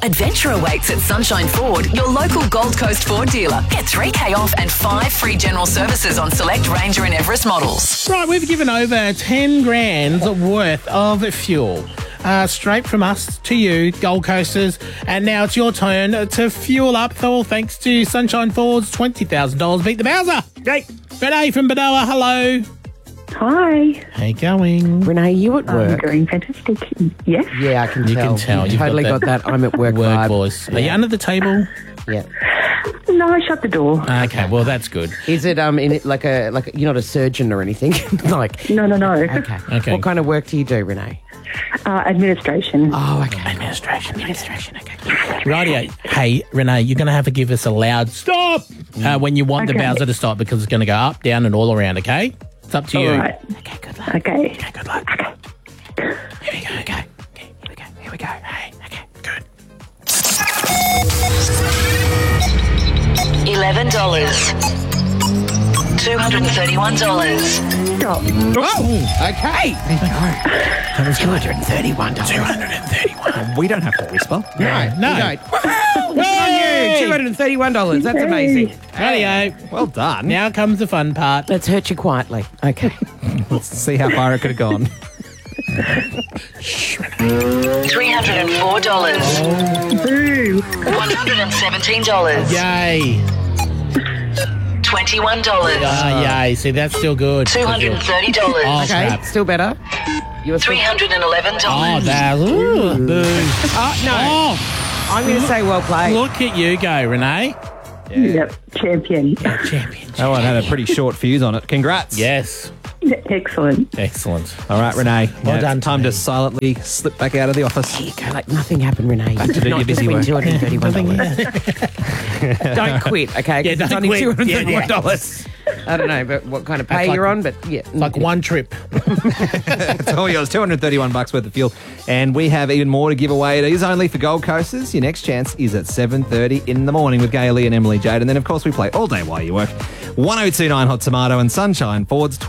Adventure awaits at Sunshine Ford, your local Gold Coast Ford dealer. Get $3,000 off and 5 free general services on select Ranger and Everest models. Right, we've given over 10 grand's worth of fuel. Straight from us to you, Gold Coasters. And now it's your turn to fuel up, all thanks to Sunshine Ford's $20,000 Beat the Bowser. Great. Renee from Benoa, hello. Hi. How you going? Renee, you at work? I'm doing fantastic. Yes. Yeah, I can tell. You can tell. You've You've totally got that I'm at work vibe. voice. Yeah. Are you under the table? Yeah. No, I shut the door. Okay, well, that's good. Is it in it like a you're not a surgeon or anything? like No. Okay. What kind of work do you do, Renee? Administration. Oh, okay. Administration. Okay. Rightio. Hey, Renee, you're going to have to give us a loud stop when you want the Okay. Bowser to stop, because it's going to go up, down and all around, okay? It's up to you. All right. Okay, good luck. Okay. Okay, good luck. Here we go. Okay. Here we go. Hey, okay, good. $11. $231. Stop. Oh, okay. That was good. $231. $231. We don't have to whisper. No. You don't. Good on you. $231. That's amazing. Rightio. Well done. Now comes the fun part. Let's hurt you quietly. Okay. Let's see how far it could have gone. $304. Boo. $117. Yay. $21. Yay. See, that's still good. $230. Oh, Okay, crap. still better. You were $311. Oh, that's... Ooh, boo. Oh, no. Oh, I'm going to say well played. look at you go, Renee. Yep. Champion. Champion. That one had a pretty short fuse on it. Congrats. Yes. Excellent. Excellent. All right, Renee. Well done, Time to to silently slip back out of the office. Here you go, like nothing happened, Renee. You to did do not your just busy win work. $231. Don't quit, okay? 'cause Yeah, it's don't only quit. $231. I don't know but what kind of pay like- you're on, but yeah. Like one trip. It's all yours. $231 worth of fuel. And we have even more to give away. It is only for Gold Coasters. Your next chance is at 7:30 in the morning with Gayle and Emily Jade. And then, of course, we play all day while you work. 1029 Hot Tomato and Sunshine Ford's